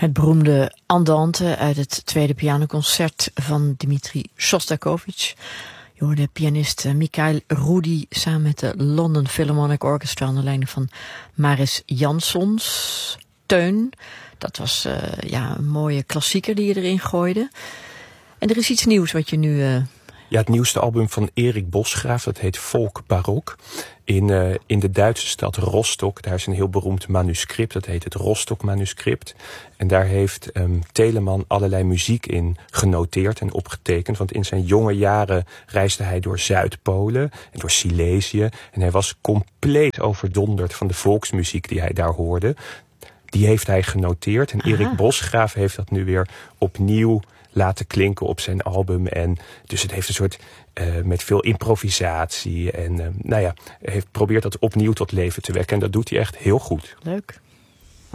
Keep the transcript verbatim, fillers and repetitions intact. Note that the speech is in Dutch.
Het beroemde Andante uit het tweede pianoconcert van Dmitri Shostakovich. Je hoorde pianist Mikhail Rudy samen met de London Philharmonic Orchestra onder leiding van Maris Jansons. Teun, dat was uh, ja, een mooie klassieker die je erin gooide. En er is iets nieuws wat je nu... Uh... Ja, het nieuwste album van Erik Bosgraaf, dat heet Folk Barok. In, uh, in de Duitse stad Rostock, daar is een heel beroemd manuscript, dat heet het Rostock-manuscript. En daar heeft um, Telemann allerlei muziek in genoteerd en opgetekend. Want in zijn jonge jaren reisde hij door Zuid-Polen en door Silesië. En hij was compleet overdonderd van de volksmuziek die hij daar hoorde. Die heeft hij genoteerd en Erik Bosgraaf heeft dat nu weer opnieuw laten klinken op zijn album. En dus het heeft een soort uh, met veel improvisatie. En uh, nou ja, heeft probeert dat opnieuw tot leven te wekken. En dat doet hij echt heel goed. Leuk.